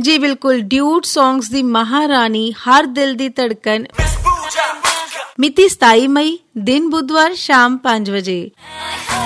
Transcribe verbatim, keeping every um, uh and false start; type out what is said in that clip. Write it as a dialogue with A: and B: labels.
A: ਜੀ ਬਿਲਕੁਲ, duet songs ਦੀ ਮਹਾਰਾਣੀ, ਹਰ ਦਿਲ ਦੀ ਧੜਕਨ। ਮਿਤੀ ਸਤਾਈ ਮਈ, ਦਿਨ ਬੁੱਧਵਾਰ, ਸ਼ਾਮ ਪੰਜ ਵਜੇ।